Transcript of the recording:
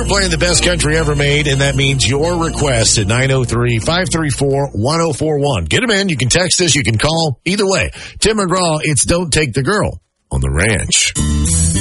We're playing the best country ever made, and that means your request at 903-534-1041. Get them in. You can text us. You can call. Either way. Tim McGraw, it's Don't Take the Girl on the Ranch.